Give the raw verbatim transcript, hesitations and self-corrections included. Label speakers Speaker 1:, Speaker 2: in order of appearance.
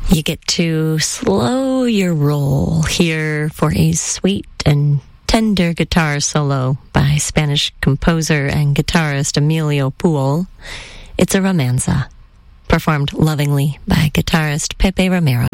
Speaker 1: You get to slow your roll here for a sweet and tender guitar solo by Spanish composer and guitarist Emilio Puol. It's a romanza, performed lovingly by guitarist Pepe Romero.